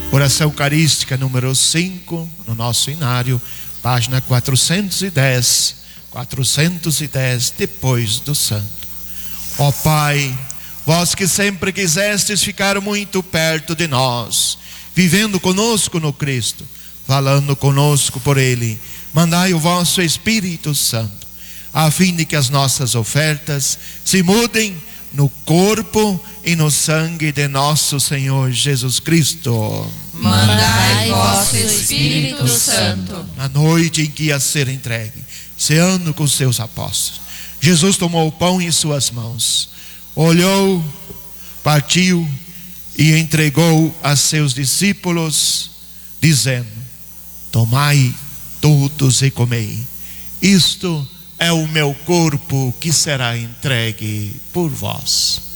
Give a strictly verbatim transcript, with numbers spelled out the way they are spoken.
Oração Eucarística número cinco, no nosso inário, página quatrocentos e dez, quatrocentos e dez, depois do santo. Ó Pai, vós que sempre quisestes ficar muito perto de nós, vivendo conosco no Cristo, falando conosco por Ele, mandai o vosso Espírito Santo, a fim de que as nossas ofertas se mudem no corpo e no sangue de nosso Senhor Jesus Cristo. Mandai vosso Espírito Santo. Na noite em que ia ser entregue, ceando com seus apóstolos, Jesus tomou o pão em suas mãos, olhou, partiu e entregou a seus discípulos, dizendo: tomai todos e comei, isto é o meu corpo que será entregue por vós.